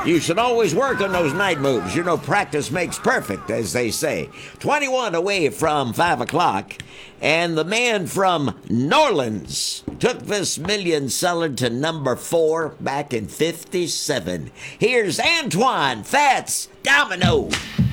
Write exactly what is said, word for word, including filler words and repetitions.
You should always work on those night moves. You know, practice makes perfect, as they say. twenty-one away from five o'clock, and the man from Norlands took this million seller to number four back in fifty-seven. Here's Antoine Fats Domino.